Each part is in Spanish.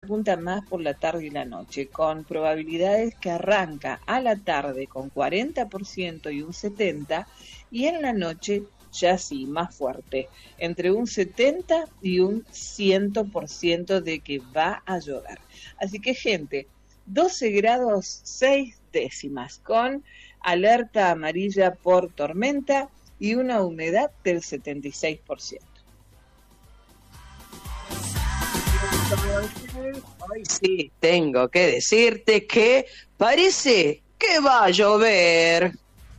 punta más por la tarde y la noche, con probabilidades que arranca a la tarde con 40% y un 70%, y en la noche ya sí, más fuerte, entre un 70 y un 100% de que va a llover. Así que, gente, 12 grados 6 décimas, con alerta amarilla por tormenta y una humedad del 76%. Hoy sí, tengo que decirte que parece que va a llover.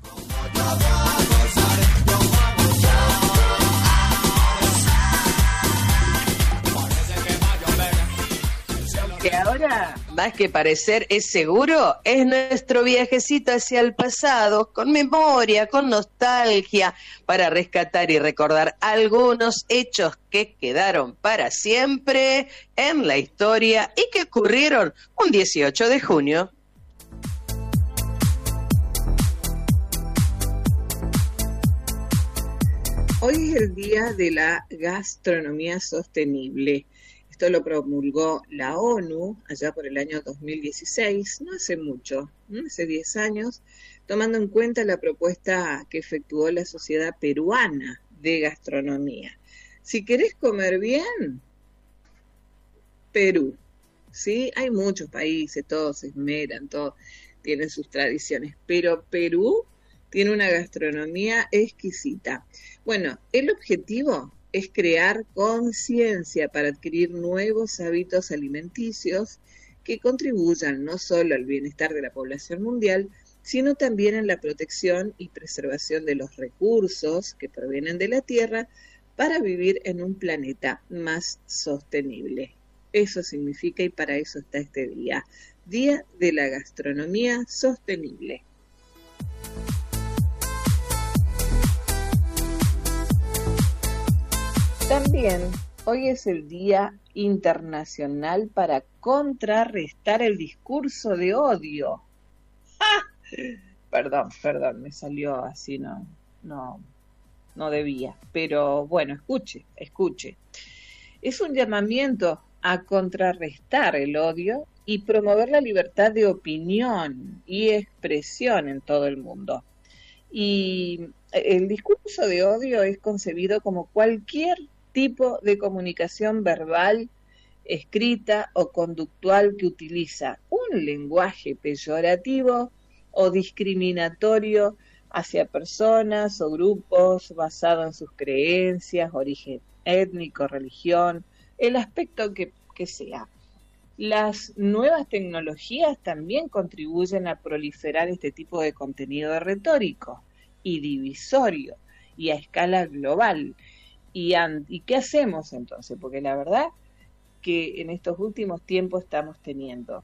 Que ahora, más que parecer, es seguro, es nuestro viajecito hacia el pasado, con memoria, con nostalgia, para rescatar y recordar algunos hechos que quedaron para siempre en la historia y que ocurrieron un 18 de junio. Hoy es el Día de la Gastronomía Sostenible. Esto lo promulgó la ONU allá por el año 2016, no hace mucho, ¿no? Hace 10 años, tomando en cuenta la propuesta que efectuó la Sociedad Peruana de Gastronomía. Si querés comer bien, Perú, ¿sí? Hay muchos países, todos se esmeran, todos tienen sus tradiciones, pero Perú tiene una gastronomía exquisita. Bueno, el objetivo es crear conciencia para adquirir nuevos hábitos alimenticios que contribuyan no solo al bienestar de la población mundial, sino también en la protección y preservación de los recursos que provienen de la Tierra para vivir en un planeta más sostenible. Eso significa, y para eso está este día, Día de la Gastronomía Sostenible. También hoy es el Día Internacional para contrarrestar el discurso de odio. ¡Ah! Perdón, me salió así, no debía. Pero bueno, escuche. Es un llamamiento a contrarrestar el odio y promover la libertad de opinión y expresión en todo el mundo. Y el discurso de odio es concebido como cualquier tipo de comunicación verbal, escrita o conductual que utiliza un lenguaje peyorativo o discriminatorio hacia personas o grupos basado en sus creencias, origen étnico, religión, el aspecto que sea. Las nuevas tecnologías también contribuyen a proliferar este tipo de contenido retórico y divisorio y a escala global. ¿Y qué hacemos entonces? Porque la verdad que en estos últimos tiempos estamos teniendo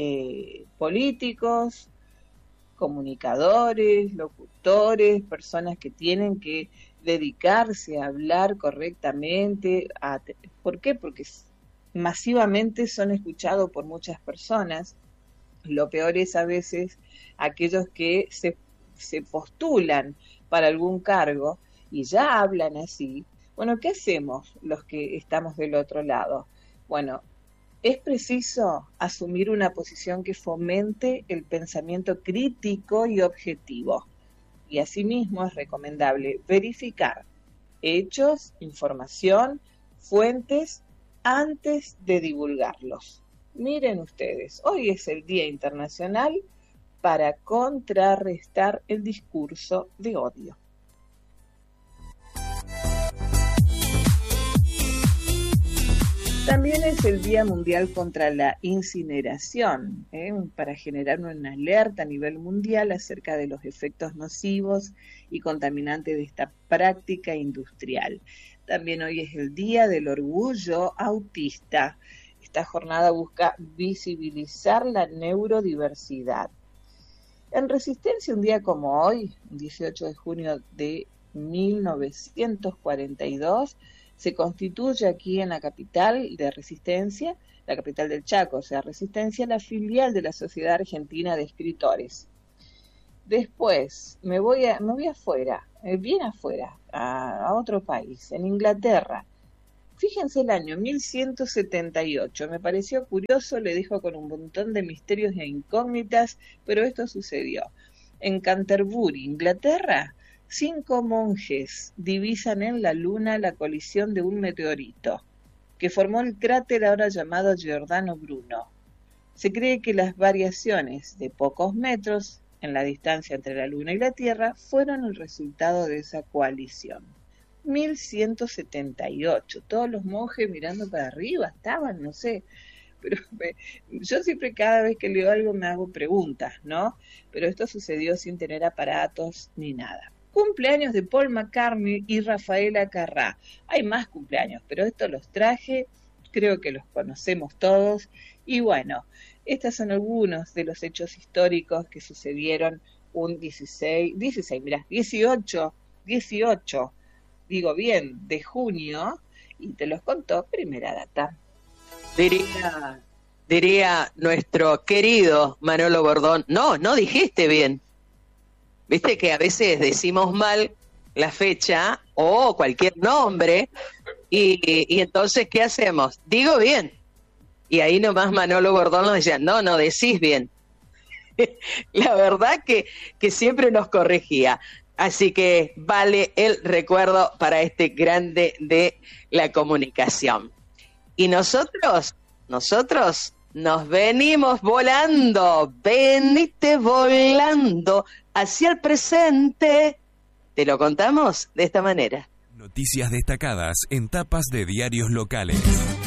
políticos, comunicadores, locutores, personas que tienen que dedicarse a hablar correctamente. ¿Por qué? Porque masivamente son escuchados por muchas personas. Lo peor es a veces aquellos que se postulan para algún cargo y ya hablan así. Bueno, ¿qué hacemos los que estamos del otro lado? Bueno, es preciso asumir una posición que fomente el pensamiento crítico y objetivo. Y asimismo es recomendable verificar hechos, información, fuentes antes de divulgarlos. Miren ustedes, hoy es el Día Internacional para contrarrestar el discurso de odio. También es el Día Mundial contra la Incineración, para generar una alerta a nivel mundial acerca de los efectos nocivos y contaminantes de esta práctica industrial. También hoy es el Día del Orgullo Autista. Esta jornada busca visibilizar la neurodiversidad. En Resistencia, un día como hoy, 18 de junio de 1942, se constituye aquí en la capital de Resistencia, la capital del Chaco, o sea, Resistencia, la filial de la Sociedad Argentina de Escritores. Después me voy afuera, bien afuera, a otro país, en Inglaterra. Fíjense el año 1178, me pareció curioso, le dejo con un montón de misterios e incógnitas, pero esto sucedió. En Canterbury, Inglaterra, 5 monjes divisan en la luna la colisión de un meteorito, que formó el cráter ahora llamado Giordano Bruno. Se cree que las variaciones de pocos metros en la distancia entre la luna y la Tierra fueron el resultado de esa coalición. 1178, todos los monjes mirando para arriba estaban, no sé, pero yo siempre cada vez que leo algo me hago preguntas, ¿no? Pero esto sucedió sin tener aparatos ni nada. Cumpleaños de Paul McCartney y Rafaela Carrà. Hay más cumpleaños, pero estos los traje, creo que los conocemos todos, y bueno, estos son algunos de los hechos históricos que sucedieron un 18, digo bien, de junio, y te los contó Primera Data. Diría nuestro querido Manolo Bordón, no dijiste bien. Viste que a veces decimos mal la fecha o cualquier nombre, y entonces, ¿qué hacemos? Digo bien. Y ahí nomás Manolo Bordón nos decía, no decís bien. La verdad que siempre nos corregía. Así que vale el recuerdo para este grande de la comunicación. Y nosotros nos venimos volando, venite volando hacia el presente. Te lo contamos de esta manera. Noticias destacadas en tapas de diarios locales.